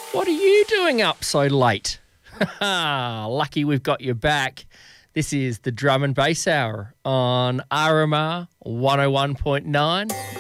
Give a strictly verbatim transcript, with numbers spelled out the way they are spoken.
What are you doing up so late? Lucky we've got you back. This is the Drum and Bass Hour on R M R one oh one point nine.